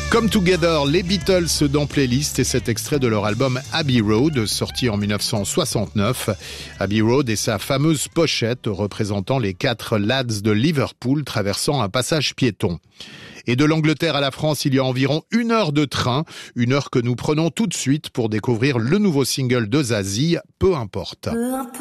Come Together, les Beatles dans Playlist et cet extrait de leur album Abbey Road, sorti en 1969. Abbey Road et sa fameuse pochette représentant les 4 lads de Liverpool traversant un passage piéton. Et de l'Angleterre à la France, il y a environ 1 heure de train, 1 heure que nous prenons tout de suite pour découvrir le nouveau single de Zazie, Peu importe.